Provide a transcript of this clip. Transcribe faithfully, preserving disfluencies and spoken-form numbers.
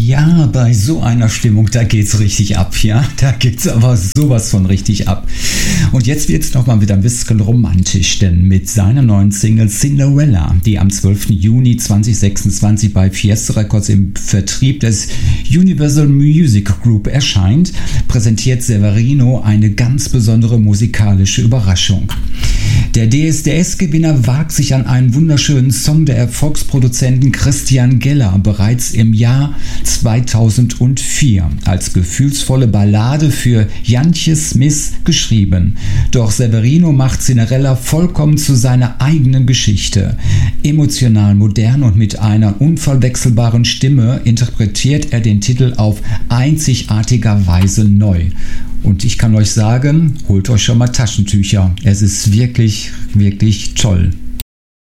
Ja, bei so einer Stimmung, da geht's richtig ab, ja. Da geht's aber sowas von richtig ab. Und jetzt wird's nochmal wieder ein bisschen romantisch, denn mit seiner neuen Single Cinderella, die am zwölften Juni zweitausendsechsundzwanzig bei Fiesta Records im Vertrieb des Universal Music Group erscheint, präsentiert Severino eine ganz besondere musikalische Überraschung. Der D S D S-Gewinner wagt sich an einen wunderschönen Song der Erfolgsproduzenten Christian Geller bereits im Jahr zweitausendvier als gefühlsvolle Ballade für Jantje Smith geschrieben. Doch Severino macht Cinderella vollkommen zu seiner eigenen Geschichte. Emotional, modern und mit einer unverwechselbaren Stimme interpretiert er den Titel auf einzigartiger Weise neu. Und ich kann euch sagen, holt euch schon mal Taschentücher. Es ist wirklich, wirklich toll.